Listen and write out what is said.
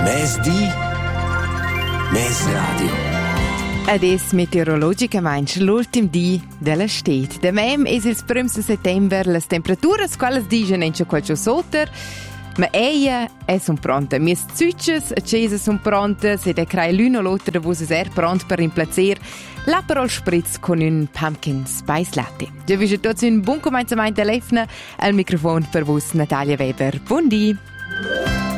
Mes di, mes radio. Ades meteorologicamente l'ultim di della stet. Da mem es il 1 settembre, las temperaturas quales digen enche qualche soter, ma eia son pronta. Mies zütches accese son prontas ed crai l'uno l'altra da vos es pront per implacer l'Aperol Spritz con un pumpkin spice latte. Io vi tutti un buon cominciamento dell'efna, al microfono per vos Natalia Weber. Buon di!